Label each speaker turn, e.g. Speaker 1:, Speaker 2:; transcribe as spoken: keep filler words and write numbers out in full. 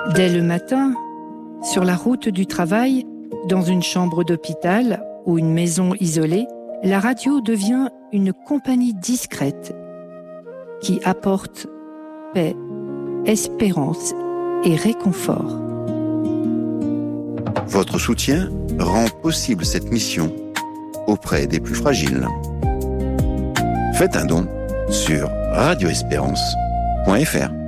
Speaker 1: Dès le matin, sur la route du travail, dans une chambre d'hôpital ou une maison isolée, la radio devient une compagnie discrète qui apporte paix, espérance et réconfort.
Speaker 2: Votre soutien rend possible cette mission auprès des plus fragiles. Faites un don sur radio espérance point f r.